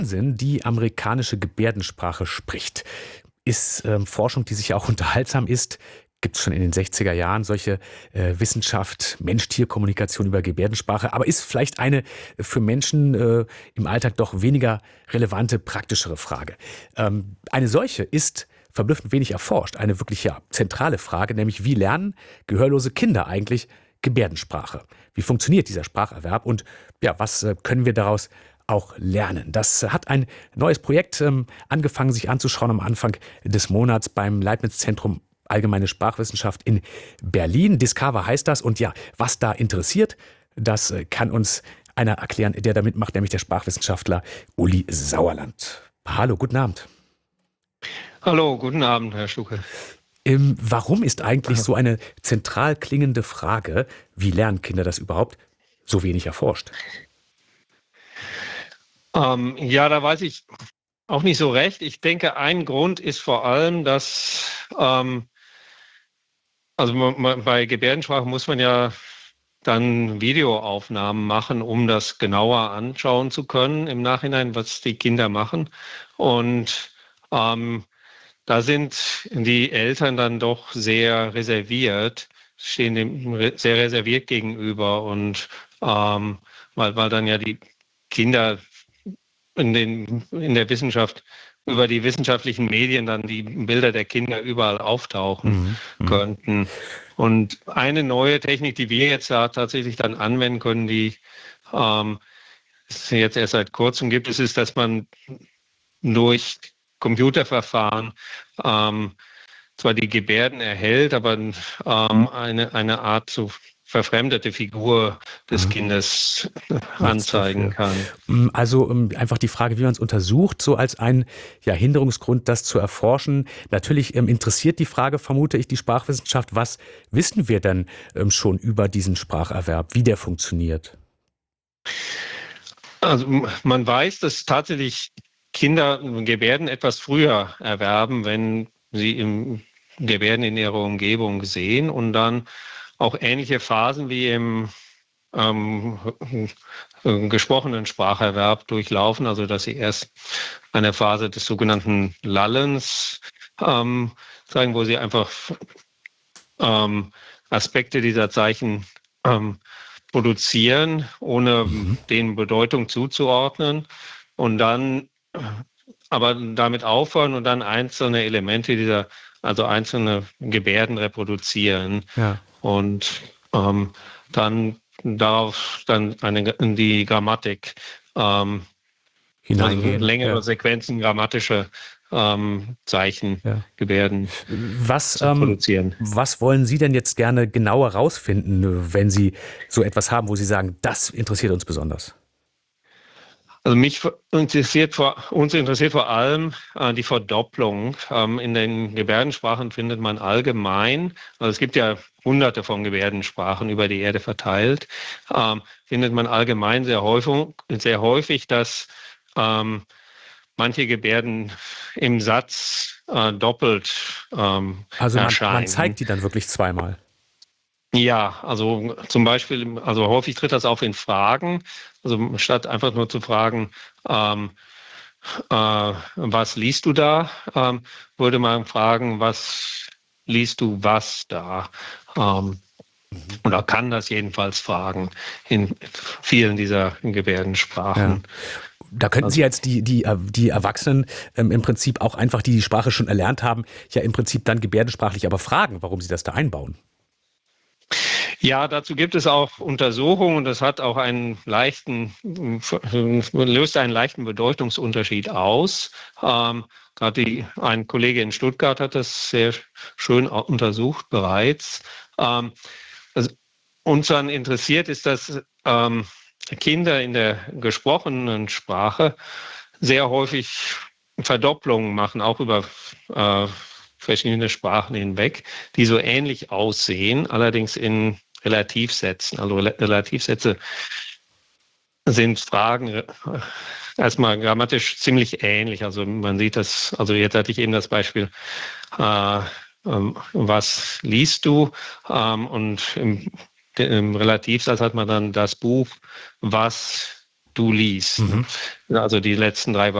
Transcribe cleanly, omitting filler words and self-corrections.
Wahnsinn die amerikanische Gebärdensprache spricht. Ist Forschung, die sicher auch unterhaltsam ist. Gibt es schon in den 60er Jahren solche Wissenschaft, Mensch-Tier-Kommunikation über Gebärdensprache, aber ist vielleicht eine für Menschen im Alltag doch weniger relevante, praktischere Frage. Eine solche ist verblüffend wenig erforscht. Eine wirklich zentrale Frage, nämlich wie lernen gehörlose Kinder eigentlich Gebärdensprache? Wie funktioniert dieser Spracherwerb und was können wir daraus auch lernen? Das hat ein neues Projekt angefangen, sich anzuschauen am Anfang des Monats beim Leibniz-Zentrum Allgemeine Sprachwissenschaft in Berlin. Discover heißt das. Und was da interessiert, das kann uns einer erklären, der da mitmacht, nämlich der Sprachwissenschaftler Uli Sauerland. Hallo, guten Abend. Hallo, guten Abend, Herr Stucke. Warum ist eigentlich so eine zentral klingende Frage, wie lernen Kinder das überhaupt, so wenig erforscht? Da weiß ich auch nicht so recht. Ich denke, ein Grund ist vor allem, dass bei Gebärdensprache muss man ja dann Videoaufnahmen machen, um das genauer anschauen zu können im Nachhinein, was die Kinder machen. Und da sind die Eltern dann doch sehr reserviert, stehen dem sehr reserviert gegenüber. Und weil dann ja die Kinder in der Wissenschaft über die wissenschaftlichen Medien dann die Bilder der Kinder überall auftauchen könnten. Und eine neue Technik, die wir jetzt tatsächlich dann anwenden können, die es jetzt erst seit kurzem gibt, ist, dass man durch Computerverfahren zwar die Gebärden erhält, aber eine Art so verfremdete Figur des Kindes anzeigen kann. Also einfach die Frage, wie man es untersucht, so als ein Hinderungsgrund, das zu erforschen. Natürlich interessiert die Frage, vermute ich, die Sprachwissenschaft. Was wissen wir denn schon über diesen Spracherwerb, wie der funktioniert? Also man weiß, dass tatsächlich Kinder Gebärden etwas früher erwerben, wenn sie Gebärden in ihrer Umgebung sehen und dann auch ähnliche Phasen wie im gesprochenen Spracherwerb durchlaufen, also dass sie erst eine Phase des sogenannten Lallens zeigen, wo sie einfach Aspekte dieser Zeichen produzieren, ohne denen Bedeutung zuzuordnen und dann aber damit aufhören und dann einzelne Elemente einzelne Gebärden reproduzieren. Ja. Und dann darauf die Grammatik hineingehen. Also längere Sequenzen grammatische Zeichen, Gebärden zu produzieren. Was wollen Sie denn jetzt gerne genauer rausfinden, wenn Sie so etwas haben, wo Sie sagen, das interessiert uns besonders? Also uns interessiert vor allem die Verdopplung. In den Gebärdensprachen findet man allgemein, also es gibt ja hunderte von Gebärdensprachen über die Erde verteilt, findet man allgemein sehr häufig, dass manche Gebärden im Satz doppelt also erscheinen. Man zeigt die dann wirklich zweimal? Ja, also zum Beispiel, also häufig tritt das auf in Fragen. Also statt einfach nur zu fragen, was liest du da, würde man fragen, was liest du was da? Oder kann das jedenfalls fragen in vielen dieser Gebärdensprachen. Ja. Da könnten Sie jetzt die Erwachsenen im Prinzip auch einfach, die Sprache schon erlernt haben, ja im Prinzip dann gebärdensprachlich aber fragen, warum sie das da einbauen. Ja, dazu gibt es auch Untersuchungen und das hat auch löst einen leichten Bedeutungsunterschied aus. Gerade ein Kollege in Stuttgart hat das sehr schön untersucht bereits. Uns dann interessiert ist, dass Kinder in der gesprochenen Sprache sehr häufig Verdopplungen machen, auch über verschiedene Sprachen hinweg, die so ähnlich aussehen, allerdings in Relativsätzen. Also Relativsätze sind Fragen erstmal grammatisch ziemlich ähnlich. Also man sieht das, also jetzt hatte ich eben das Beispiel, was liest du? Und im Relativsatz hat man dann das Buch, was du liest. Also die letzten 3